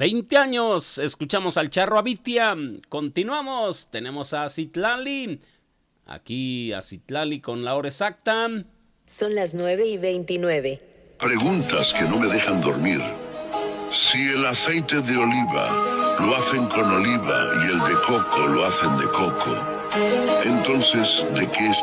20 años, escuchamos al Charro Abitia. Continuamos, tenemos a Citlali. Aquí a Citlali con la hora exacta. Son las 9:29. Preguntas que no me dejan dormir. Si el aceite de oliva lo hacen con oliva y el de coco lo hacen de coco, entonces, ¿de qué